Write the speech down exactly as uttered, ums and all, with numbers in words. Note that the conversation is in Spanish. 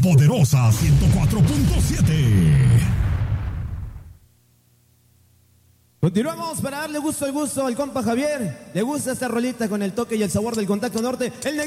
poderosa ciento cuatro punto siete. Continuamos para darle gusto al gusto al compa Javier. Le gusta esta rolita con el toque y el sabor del Contacto Norte. El